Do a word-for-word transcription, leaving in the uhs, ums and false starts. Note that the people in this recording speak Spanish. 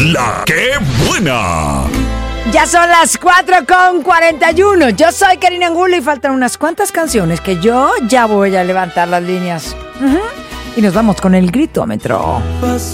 La que buena. Ya son las cuatro con cuarenta y uno. Yo soy Karina Angulo y faltan unas cuantas canciones que yo ya voy a levantar las líneas. Uh-huh. Y nos vamos con el gritómetro.